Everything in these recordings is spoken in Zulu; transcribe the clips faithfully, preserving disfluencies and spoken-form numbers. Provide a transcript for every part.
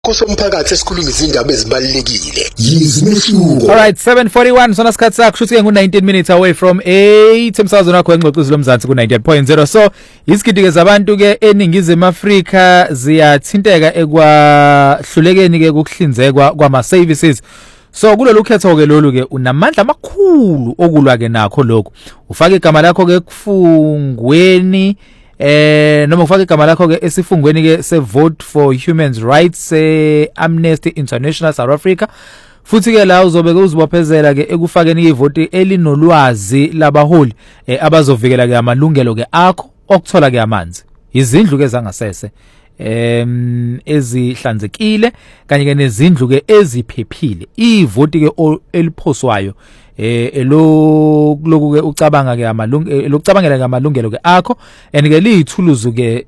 Kusomphakathi esikhuluma izindaba ezibalekile yizimehluko. All right, seven forty-one sona sikhathi sakho shuthi ke ngu-nineteen minutes away from eight emsakazweni wakho engxoxo lomzansi ku-ninety-eight point zero. So izigidi ke zabantu ke eningizimu Afrika ziyathinteka ekwahlulekeni ke ukuhlinzekwa kwama services. So kulolu khetho ke lolu ke unamandla amakhulu okulwa ke nakho lokho. Ufaka igama lakho ke kufungweni Eh noma ufaka igama lakho ke esifungweni ke se Vote for Human Rights eh Amnesty International South Africa. Futhi ke la uzobe ke uzibophezela ke ekufakeni ivote elinolwazi labaholi eh abazovikela ke amalungelo ke akho okuthola ke amanzi. Izindlu ke zangasese em ezihlanzekile kanye ke nezindlu ke eziphephile. Ivote ke eliphoswayo eh elo loku ke ucabanga ke amalungelo lokucabangela ke amalungelo ke akho and ke liyithuluzu ke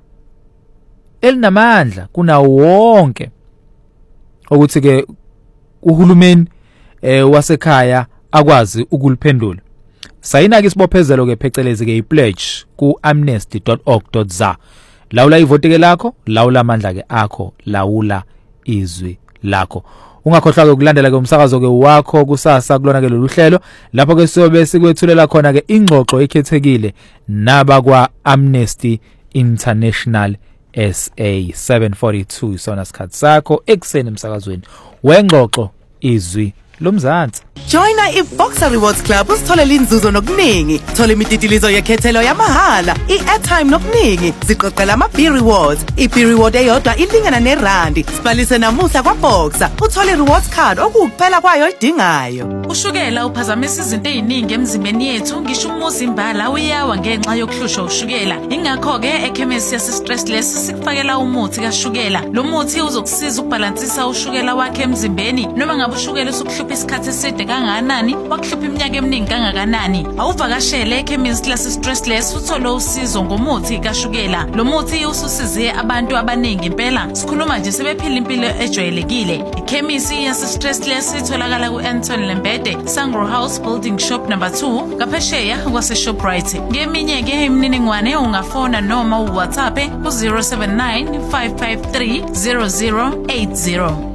elinamandla kuna wonke ukuthi ke uhulumeni eh wasekhaya akwazi ukuliphendula. Sayina ke isibophezelo ke phecelezi ke i-pledge ku amnesty dot org dot za. Lawula ivote ke lakho, lawula amandla ke akho, lawula izwi lakho. Ungakhohlwa ke ukulandela ke umsakazo ke wakho kusasa kulona ke lolu hlelo lapho ke siyobe sikwethulela khona ke ingxoxo ekhethekile naba kwa Amnesty International S A. Seven forty-two sona sikhathi sakho ekseni emsakazweni wengxoxo izwi lomzansi. Joina iBoxer Rewards Club usitholela inzuzo nokuningi. Thola imititilizo yekhethelo yamahala, i-airtime nokuningi. Ziqoqela ama-B rewards. I-B reward eyodwa ilingana nerandi. Sibalise namuhla kwaBoxer. Uthole rewards card okukuphela kwayo idingayo. Ushukela uphazamisa izinto eziningi emzimbeni yethu, ngisho umuzi imbala uyawa ngenxa yokuhlushwa ushukela. Ingakho ke ekhemisi yase Stressless sikufakela umuthi kaShukela. Lo muthi uzokusiza ukubalansisa ushukela wakhe emzimbeni noma ngabe ushukela usukuhlupha isikhathi eside kangakanani, wakuhlupha iminyaka eminingi kangakanani. Awuvakashele ekhemisi lase Stressless uthole usizo ngomuthi kaShukela. Lo muthi ususize abantu abaningi impela. Sikhuluma nje sebephila impilo ejwayelekile. Ikhemisi yase Stressless itholakala ku-Anton Lembede, Sangro House Building Shop number two, kaphesheya kwase Shoprite. Ngeminye ke imininingwane ungafona noma uWhatsApp ku zero seven nine five five three zero zero eight zero.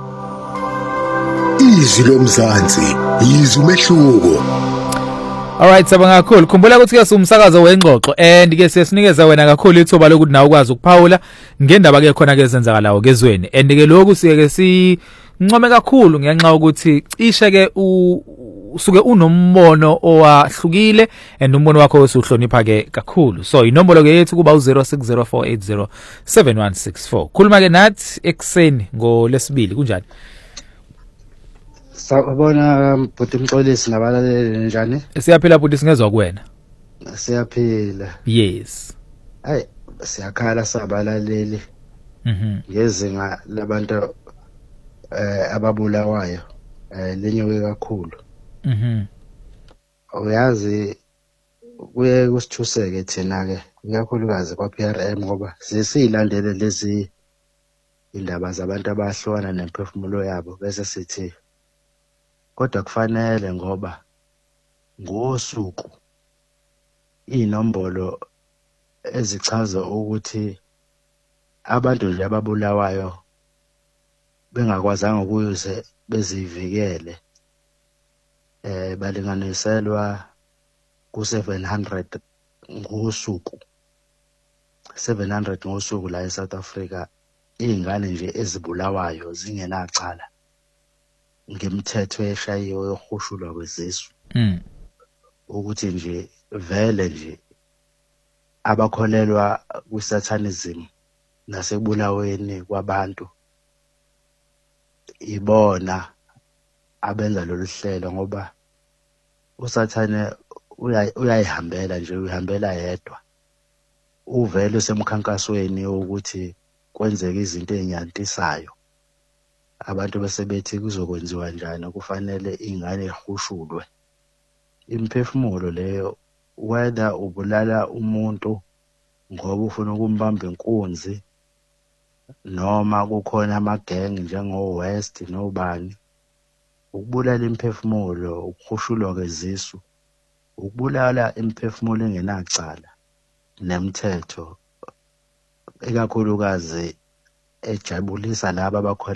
Izwi lomzansi yizumehluko. All right, sabanga kakhulu. Khumbula ukuthi ke sumsakazo wengxoxo and ke siyasinikeza wena kakhulu ithuba lokuthi nawe ukwazi ukuphawula ngendaba ke khona ke ezenzakalayo kezweni. And ke lokhu siyeke si ncome kakhulu ngenxa ukuthi cishe ke usuke unombono owahlukile and umbono wakho usuhlonipha ke kakhulu. So inombolo ke yethu kuba u zero six zero four eight zero seven one six four. Khuluma ke nathi ekseni ngoLesibili kunjani? Sabona bhuti Mxolisi nabalaleli njani? Siyaphila bhuti singezwa kuwena. Siyaphila. Yes. Hayi siyakhala sabalaleli. Mhm. Ngezinga labantu eh ababulawayo eh lenyuke kakhulu. Mhm. Uyazi kuye kusithuseke thina ke ikakhulukazi kwa P R M ngoba sesilandele lezi indaba zabantu abahlukana nemphefumulo yabo bese sithi kodwa kufanele ngoba ngosuku inombolo ezichaza ukuthi abantu nje ababulawayo bengakwazanga ukuze bezivikele eh balinganiselwa ku seven hundred ngosuku seven hundred ngosuku la eSouth Africa ingane nje ezibulawayo zingenacala ngemthetho eshayiwe yokuhushulwa kwezisu. Mm. Ukuthi nje vele nje abakholelwa kwisatanism nasekubulaweni kwabantu ibona abenza lolu hlelo ngoba usathane uyayihambela nje uyihambela yedwa. Uvele usemkhankasweni ukuthi kwenzeke izinto ezinyantisayo. Abantu bese bethi kuzokwenziwa njani kufanele ingane ihushulwe. Imphefumulo leyo whether ubulala umuntu ngoba ufuna ukumbamba inkunzi noma kukhona amageng njengo West nobani, ukubulala imphefumulo ukuhushulwa kwezisu, ukubulala imphefumulo engenacala nemthetho ikakhulukazi ejabulisa laba